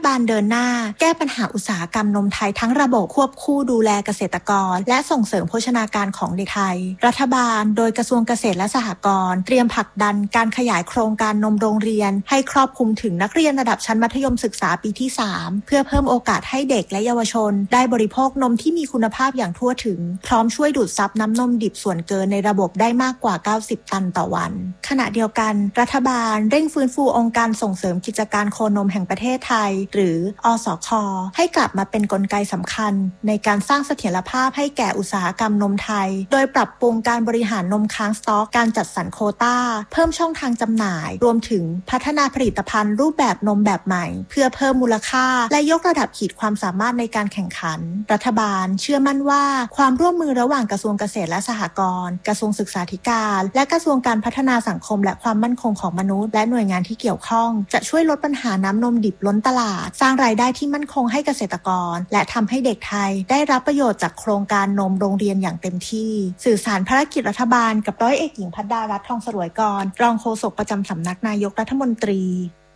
บาลเดินหน้าแก้ปัญหาอุตสาหกรรมนมไทยทั้งระบบควบคู่ดูแลเกษตรกรและส่งเสริมโภชนาการของเด็กไทยรัฐบาลโดยกระทรวงเกษตรและสหกรณ์เตรียมผลักดันการขยายโครงการนมโรงเรียนให้ครอบคลุมถึงนักเรียนระดับชั้นมัธยมศึกษาปีที่ 3 เพื่อเพิ่มโอกาสให้เด็กและเยาวชนได้บริโภคนมที่มีคุณภาพอย่างทั่วถึงพร้อมช่วยดูดซับน้ำนมดิบส่วนเกินในระบบได้มากกว่า90 ตันต่อวันขณะเดียวกันรัฐบาลเร่งฟื้นฟูองค์การส่งเสริมกิจการโคนมแห่งประเทศไทยหรืออสค.ให้กลับมาเป็นกลไกสำคัญในการสร้างเสถียรภาพให้แก่อุตสาหกรรมนมไทยโดยปรับปรุงการบริหารนมค้างสต๊อกการจัดสรรโควต้าเพิ่มช่องทางจำหน่ายรวมถึงพัฒนาผลิตภัณฑ์รูปแบบนมแบบใหม่เพื่อเพิ่มมูลค่าและยกระดับขีดความสามารถในการแข่งขันรัฐบาลเชื่อมั่นว่าความร่วมมือระหว่างกระทรวงเกษตรและสหกรณ์กระทรวงศึกษาธิการและกระทรวงการพัฒนาสังคมและความมั่นคงของมนุษย์และหน่วยงานที่เกี่ยวข้องจะช่วยลดปัญหาน้ำนมดิบล้นตลาดสร้างรายได้ที่มั่นคงให้เกษตรกรและทำให้เด็กไทยได้รับประโยชน์จากโครงการนมโรงเรียนอย่างเต็มที่สื่อสารภารกิจรัฐบาลกับร้อยเอกหญิงภัดดารัตน์ทองสรวยกรรองโฆษกประจำสำนักนายกรัฐมนตรี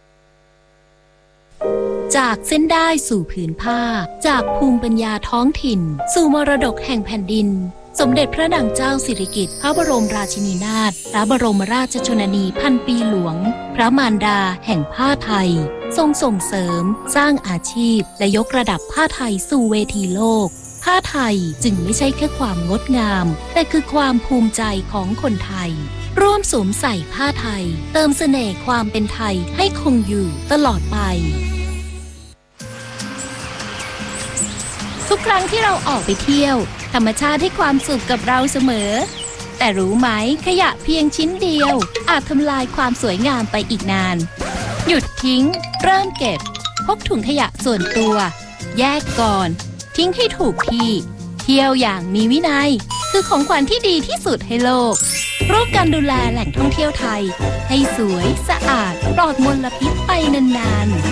จากเส้นได้สู่ผืนผ้าจากภูมิปัญญาท้องถิ่นสู่มรดกแห่งแผ่นดินสมเด็จพระนางเจ้าสิริกิติ์พระบรมราชินีนาถพระบรมราชชนนีพันปีหลวงพระมารดาแห่งผ้าไทยทรงส่งเสริมสร้างอาชีพและยกระดับผ้าไทยสู่เวทีโลกผ้าไทยจึงไม่ใช่แค่ความงดงามแต่คือความภูมิใจของคนไทยร่วมสวมใส่ผ้าไทยเติมเสน่ห์ความเป็นไทยให้คงอยู่ตลอดไปทุกครั้งที่เราออกไปเที่ยวธรรมชาติให้ความสุขกับเราเสมอแต่รู้ไหมขยะเพียงชิ้นเดียวอาจทำลายความสวยงามไปอีกนานหยุดทิ้งเริ่มเก็บพกถุงขยะส่วนตัวแยกก่อนทิ้งให้ถูกที่เที่ยวอย่างมีวินัยคือของขวัญที่ดีที่สุดให้โลกร่วมกันดูแลแหล่งท่องเที่ยวไทยให้สวยสะอาดปลอดมลพิษไปนานๆ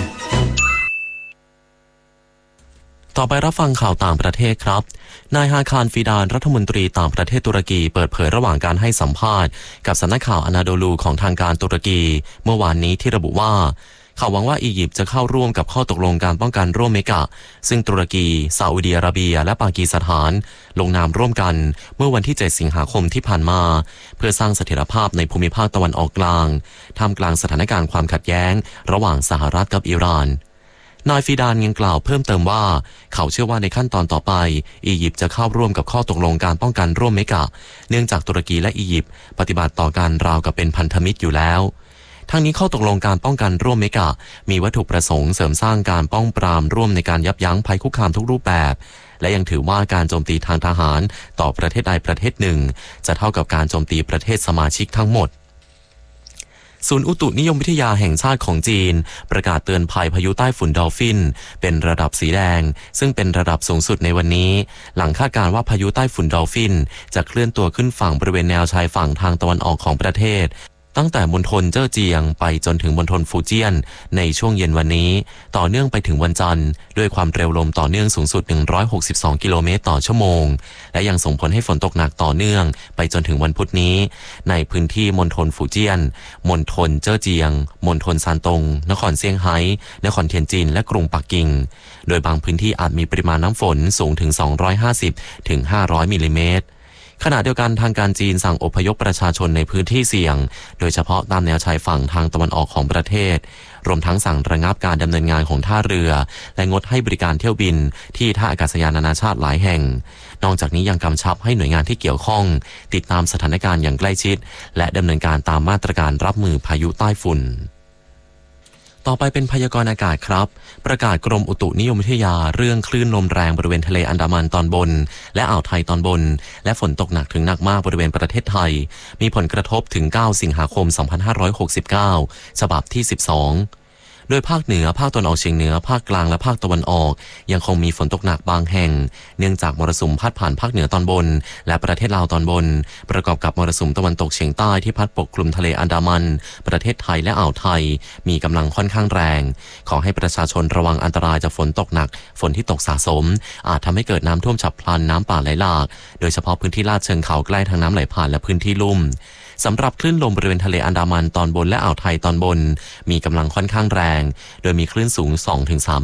ต่อไปรับฟังข่าวต่างประเทศครับนายฮาคารฟิดานรัฐมนตรีต่างประเทศตุรกีเปิดเผยระหว่างการให้สัมภาษณ์กับสำนักข่าวอนาโดลูของทางการตุรกีเมื่อวานนี้ที่ระบุว่าเขาหวังว่าอียิปต์จะเข้าร่วมกับข้อตกลงการป้องกันร่วมเมกะซึ่งตุรกีซาอุดิอาระเบียและปากีสถานลงนามร่วมกันเมื่อวันที่7สิงหาคมที่ผ่านมาเพื่อสร้างเสถียรภาพในภูมิภาคตะวันออกกลางท่ามกลางสถานการณ์ความขัดแย้งระหว่างสหรัฐกับอิหร่านนายฟิดานยังกล่าวเพิ่มเติมว่าเขาเชื่อว่าในขั้นตอนต่อไปอียิปต์จะเข้าร่วมกับข้อตกลงการป้องกันร่วมเมกะเนื่องจากตุรกีและอียิปต์ปฏิบัติต่อกันราวกับเป็นพันธมิตรอยู่แล้วทั้งนี้ข้อตกลงการป้องกันร่วมเมกะมีวัตถุประสงค์เสริมสร้างการป้องปรามร่วมในการยับยั้งภัยคุกคามทุกรูปแบบและยังถือว่าการโจมตีทางทหารต่อประเทศใดประเทศหนึ่งจะเท่ากับการโจมตีประเทศสมาชิกทั้งหมดศูนย์อุตุนิยมวิทยาแห่งชาติของจีนประกาศเตือนภัยพายุใต้ฝุ่นดอลฟินเป็นระดับสีแดงซึ่งเป็นระดับสูงสุดในวันนี้หลังคาดการณ์ว่าพายุใต้ฝุ่นดอลฟินจะเคลื่อนตัวขึ้นฝั่งบริเวณแนวชายฝั่งทางตะวันออกของประเทศตั้งแต่มณฑลเจ้อเจียงไปจนถึงมณฑลฟูเจียนในช่วงเย็นวันนี้ต่อเนื่องไปถึงวันจันทร์ด้วยความเร็วลมต่อเนื่องสูงสุด162กิโลเมตรต่อชั่วโมงและยังส่งผลให้ฝนตกหนักต่อเนื่องไปจนถึงวันพุธนี้ในพื้นที่มณฑลฟูเจียนมณฑลเจ้อเจียงมณฑลซานตงนครเซี่ยงไฮ้นครเทียนจินและกรุงปักกิ่งโดยบางพื้นที่อาจมีปริมาณน้ำฝนสูงถึง250ถึง500มิลลิเมตรขณะเดียวกันทางการจีนสั่งอพยพประชาชนในพื้นที่เสี่ยงโดยเฉพาะตามแนวชายฝั่งทางตะวันออกของประเทศรวมทั้งสั่งระงับการดำเนินงานของท่าเรือและงดให้บริการเที่ยวบินที่ท่าอากาศยานนานาชาติหลายแห่งนอกจากนี้ยังกำชับให้หน่วยงานที่เกี่ยวข้องติดตามสถานการณ์อย่างใกล้ชิดและดำเนินการตามมาตรการรับมือพายุใต้ฝุ่นต่อไปเป็นพยากรณ์อากาศครับประกาศกรมอุตุนิยมวิทยาเรื่องคลื่นลมแรงบริเวณทะเลอันดามันตอนบนและอ่าวไทยตอนบนและฝนตกหนักถึงหนักมากบริเวณประเทศไทยมีผลกระทบถึง9สิงหาคม2569ฉบับที่12โดยภาคเหนือภาคตะวันออกเฉียงเหนือภาคกลางและภาคตะวันออกยังคงมีฝนตกหนักบางแห่งเนื่องจากมรสุมพัดผ่านภาคเหนือตอนบนและประเทศลาวตอนบนประกอบกับมรสุมตะวันตกเฉียงใต้ที่พัดปกคลุมทะเลอันดามันประเทศไทยและอ่าวไทยมีกำลังค่อนข้างแรงขอให้ประชาชนระวังอันตรายจากฝนตกหนักฝนที่ตกสะสมอาจทำให้เกิดน้ำท่วมฉับพลันน้ำป่าไหลหลากโดยเฉพาะพื้นที่ลาดเชิงเขาใกล้ทางน้ำไหลผ่านและพื้นที่ลุ่มสำหรับคลื่นลมบริเวณทะเลอันดามันตอนบนและอ่าวไทยตอนบนมีกำลังค่อนข้างแรงโดยมีคลื่นสูง 2-3